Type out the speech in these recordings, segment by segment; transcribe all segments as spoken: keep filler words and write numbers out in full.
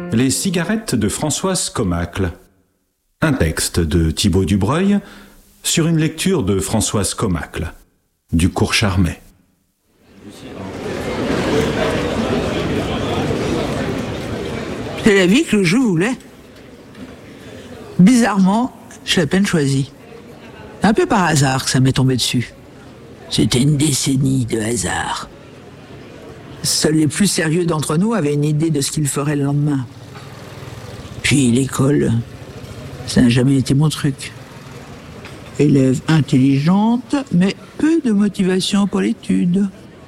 Les cigarettes de Françoise Comacle. Un texte de Thibaut Dubreuil sur une lecture de Françoise Comacle, du cours Charmet. C'est la vie que je voulais. Bizarrement, je l'ai à peine choisie. Un peu par hasard que ça m'est tombé dessus. C'était une décennie de hasard. Seuls les plus sérieux d'entre nous avaient une idée de ce qu'ils feraient le lendemain. Puis l'école, ça n'a jamais été mon truc. Élève intelligente, mais peu de motivation pour l'étude.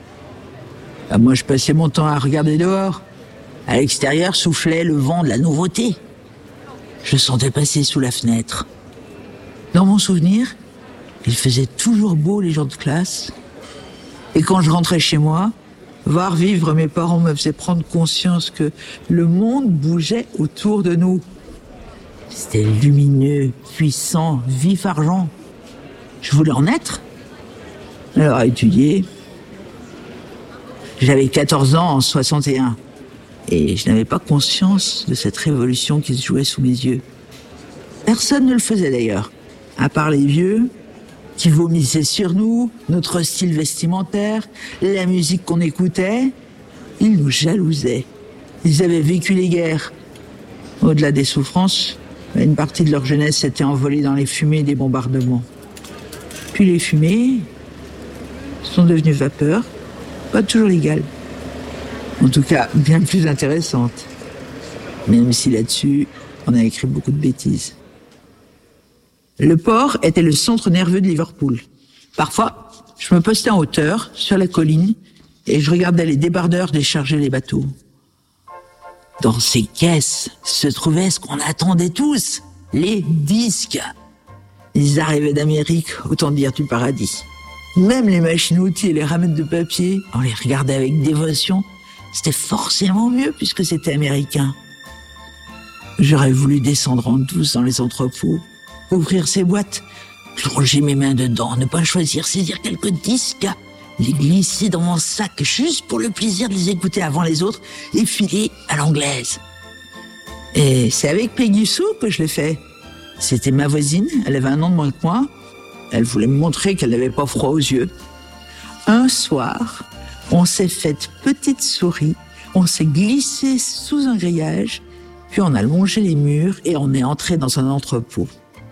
Ah, moi, je passais mon temps à regarder dehors. À l'extérieur soufflait le vent de la nouveauté. Je sentais passer sous la fenêtre. Dans mon souvenir, il faisait toujours beau les jours de classe. Et quand je rentrais chez moi, voir vivre mes parents me faisait prendre conscience que le monde bougeait autour de nous. C'était lumineux, puissant, vif argent. Je voulais en être. Alors, à étudier. J'avais quatorze ans en soixante et un. Et je n'avais pas conscience de cette révolution qui se jouait sous mes yeux. Personne ne le faisait d'ailleurs, à part les vieux, qui vomissaient sur nous, notre style vestimentaire, la musique qu'on écoutait. Ils nous jalousaient. Ils avaient vécu les guerres. Au-delà des souffrances, une partie de leur jeunesse s'était envolée dans les fumées des bombardements. Puis les fumées sont devenues vapeurs, pas toujours légales. En tout cas, bien plus intéressantes. Même si là-dessus, on a écrit beaucoup de bêtises. Le port était le centre nerveux de Liverpool. Parfois, je me postais en hauteur, sur la colline, et je regardais les débardeurs décharger les bateaux. Dans ces caisses se trouvait ce qu'on attendait tous, les disques. Ils arrivaient d'Amérique, autant dire du paradis. Même les machines-outils et les ramettes de papier, on les regardait avec dévotion. C'était forcément mieux puisque c'était américain. J'aurais voulu descendre en douce dans les entrepôts, ouvrir ces boîtes, plonger mes mains dedans, ne pas choisir, saisir quelques disques, les glisser dans mon sac juste pour le plaisir de les écouter avant les autres et filer à l'anglaise. Et c'est avec Peggy Sue que je l'ai fait. C'était ma voisine, elle avait un an de moins que moi. Elle voulait me montrer qu'elle n'avait pas froid aux yeux. Un soir, on s'est fait petite souris, on s'est glissé sous un grillage, puis on a longé les murs et on est entré dans un entrepôt.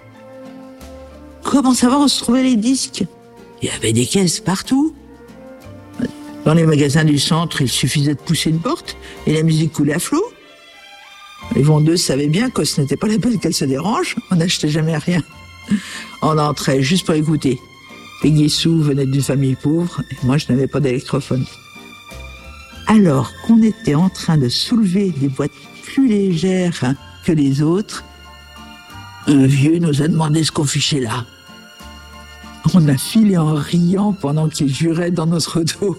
Comment savoir où se trouvaient les disques? Il y avait des caisses partout. Dans les magasins du centre, il suffisait de pousser une porte et la musique coulait à flot. Les vendeuses savaient bien que ce n'était pas la peine qu'elles se dérangent, on n'achetait jamais rien. On entrait juste pour écouter. Peggy Sue venait d'une famille pauvre, et moi je n'avais pas d'électrophone. Alors qu'on était en train de soulever des boîtes plus légères que les autres, un vieux nous a demandé ce qu'on fichait là. On a filé en riant pendant qu'il jurait dans notre dos.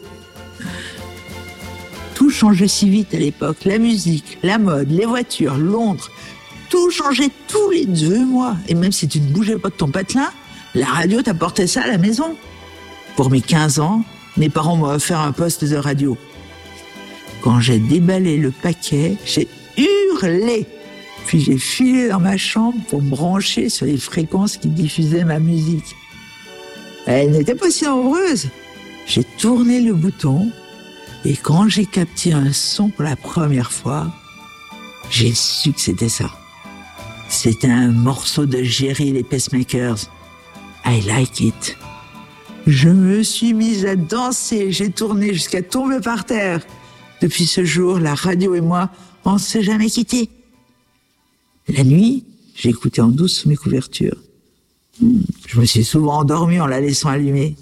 Tout changeait si vite à l'époque. La musique, la mode, les voitures, Londres. Tout changeait tous les deux mois. Et même si tu ne bougeais pas de ton patelin, la radio t'apportait ça à la maison. Pour mes quinze ans, mes parents m'ont offert un poste de radio. Quand j'ai déballé le paquet, j'ai hurlé. Puis j'ai filé dans ma chambre pour me brancher sur les fréquences qui diffusaient ma musique. Elle n'était pas si nombreuse. J'ai tourné le bouton et quand j'ai capté un son pour la première fois, j'ai su que c'était ça. C'était un morceau de Jerry et les Pacemakers. I like it. Je me suis mise à danser, j'ai tourné jusqu'à tomber par terre. Depuis ce jour, la radio et moi, on ne s'est jamais quittés. La nuit, j'écoutais en douce sous mes couvertures. Je me suis souvent endormie en la laissant allumer.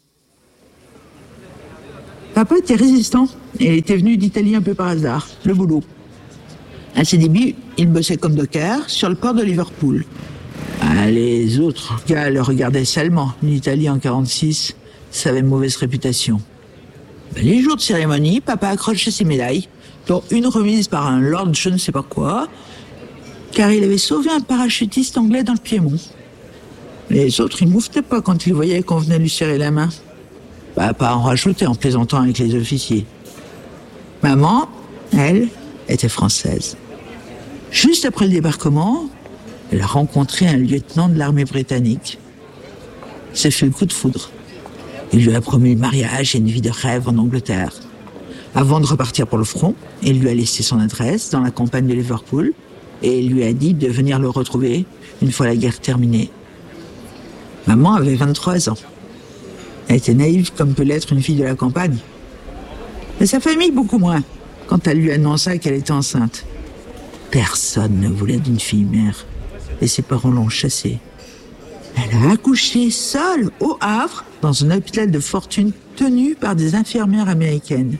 Papa était résistant et il était venu d'Italie un peu par hasard, le boulot. À ses débuts, il bossait comme docker sur le port de Liverpool. Ah, les autres gars le regardaient salement. L'Italie en quarante-six, ça avait mauvaise réputation. Les jours de cérémonie, papa accrochait ses médailles, dont une remise par un lord je ne sais pas quoi, car il avait sauvé un parachutiste anglais dans le Piémont. Les autres, ils mouftaient pas quand ils voyaient qu'on venait lui serrer la main. Papa en rajoutait en plaisantant avec les officiers. Maman, elle, était française. Juste après le débarquement, elle a rencontré un lieutenant de l'armée britannique. Ça fait le coup de foudre. Il lui a promis le mariage et une vie de rêve en Angleterre. Avant de repartir pour le front, il lui a laissé son adresse dans la campagne de Liverpool et il lui a dit de venir le retrouver une fois la guerre terminée. Maman avait vingt-trois ans. Elle était naïve comme peut l'être une fille de la campagne. Mais sa famille beaucoup moins, quand elle lui annonça qu'elle était enceinte. Personne ne voulait d'une fille mère et ses parents l'ont chassée. Elle a accouché seule au Havre dans un hôpital de fortune tenu par des infirmières américaines.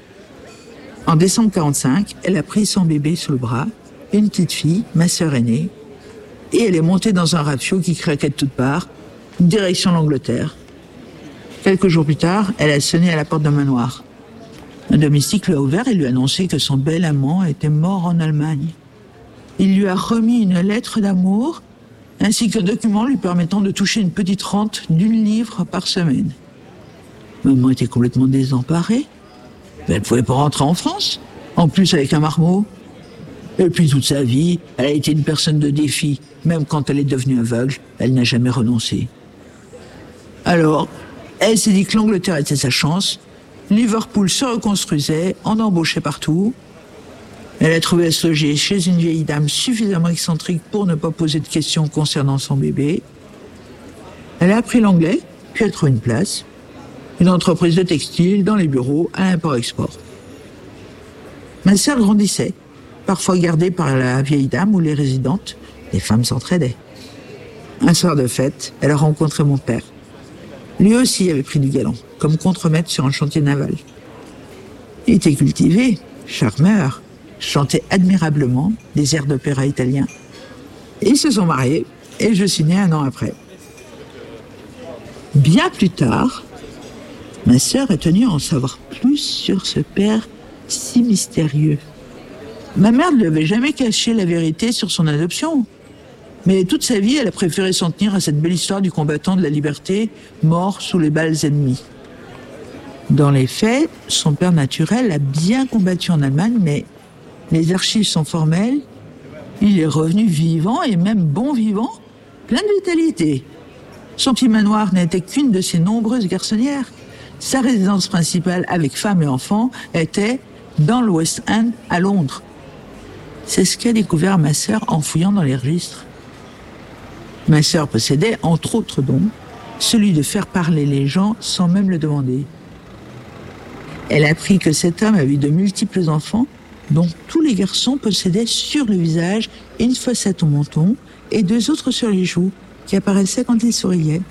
En décembre quarante-cinq, elle a pris son bébé sous le bras, une petite fille, ma sœur aînée, et elle est montée dans un rafio qui craquait de toutes parts, direction l'Angleterre. Quelques jours plus tard, elle a sonné à la porte d'un manoir. Un domestique lui a ouvert et lui a annoncé que son bel amant était mort en Allemagne. Il lui a remis une lettre d'amour, ainsi qu'un document lui permettant de toucher une petite rente d'une livre par semaine. Maman était complètement désemparée. Elle ne pouvait pas rentrer en France, en plus avec un marmot. Et puis toute sa vie, elle a été une personne de défi. Même quand elle est devenue aveugle, elle n'a jamais renoncé. Alors, elle s'est dit que l'Angleterre était sa chance. Liverpool se reconstruisait, on embauchait partout. Elle a trouvé à se loger chez une vieille dame suffisamment excentrique pour ne pas poser de questions concernant son bébé. Elle a appris l'anglais, puis elle a trouvé une place. Une entreprise de textile dans les bureaux à l'import-export. Ma sœur grandissait, parfois gardée par la vieille dame ou les résidentes. Les femmes s'entraidaient. Un soir de fête, elle a rencontré mon père. Lui aussi avait pris du galon, comme contremaître sur un chantier naval. Il était cultivé, charmeur, chantait admirablement des airs d'opéra italien. Ils se sont mariés et je suis née un an après. Bien plus tard, ma sœur a tenu à en savoir plus sur ce père si mystérieux. Ma mère ne lui avait jamais caché la vérité sur son adoption. Mais toute sa vie, elle a préféré s'en tenir à cette belle histoire du combattant de la liberté, mort sous les balles ennemies. Dans les faits, son père naturel a bien combattu en Allemagne, mais les archives sont formelles. Il est revenu vivant, et même bon vivant, plein de vitalité. Son petit manoir n'était qu'une de ses nombreuses garçonnières. Sa résidence principale, avec femme et enfants, était dans le West End, à Londres. C'est ce qu'a découvert ma sœur en fouillant dans les registres. Ma sœur possédait, entre autres dons, celui de faire parler les gens sans même le demander. Elle a appris que cet homme avait de multiples enfants, dont tous les garçons possédaient sur le visage une fossette au menton et deux autres sur les joues, qui apparaissaient quand ils souriaient.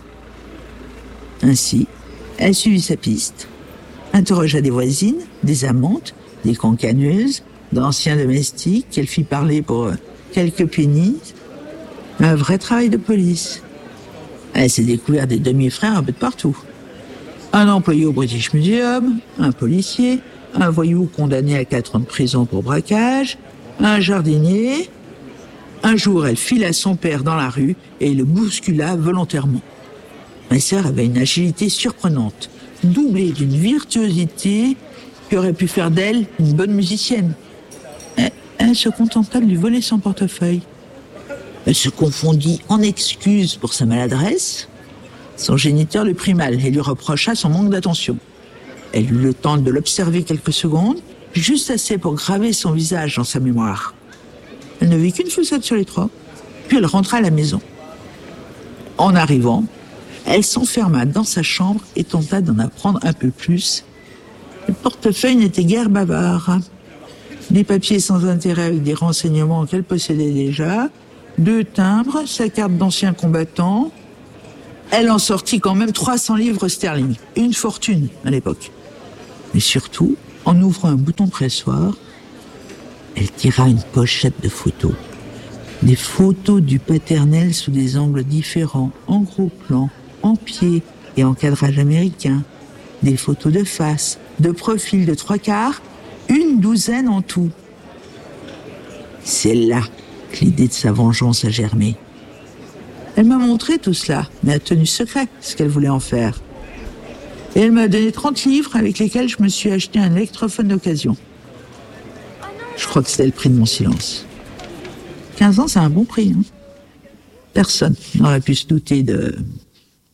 Ainsi, elle suivit sa piste, interrogea des voisines, des amantes, des cancaneuses, d'anciens domestiques qu'elle fit parler pour quelques pennies. Un vrai travail de police. Elle s'est découvert des demi-frères un peu de partout. Un employé au British Museum, un policier, un voyou condamné à quatre ans de prison pour braquage, un jardinier. Un jour, elle fila son père dans la rue et le bouscula volontairement. Ma sœur avait une agilité surprenante, doublée d'une virtuosité qui aurait pu faire d'elle une bonne musicienne. Elle, elle se contenta de lui voler son portefeuille. Elle se confondit en excuses pour sa maladresse. Son géniteur le prit mal et lui reprocha son manque d'attention. Elle eut le temps de l'observer quelques secondes, juste assez pour graver son visage dans sa mémoire. Elle ne vit qu'une fossette sur les trois, puis elle rentra à la maison. En arrivant, elle s'enferma dans sa chambre et tenta d'en apprendre un peu plus. Le portefeuille n'était guère bavard. Des papiers sans intérêt avec des renseignements qu'elle possédait déjà, deux timbres, sa carte d'ancien combattant. Elle en sortit quand même trois cents livres sterling, une fortune à l'époque. Mais surtout, en ouvrant un bouton pressoir, elle tira une pochette de photos. Des photos du paternel sous des angles différents, en gros plan, en pied et en cadrage américain. Des photos de face, de profil de trois quarts, une douzaine en tout. C'est là que l'idée de sa vengeance a germé. Elle m'a montré tout cela, mais a tenu secret ce qu'elle voulait en faire. Et elle m'a donné trente livres avec lesquels je me suis acheté un électrophone d'occasion. Je crois que c'était le prix de mon silence. quinze ans, c'est un bon prix. Hein. Personne n'aurait pu se douter de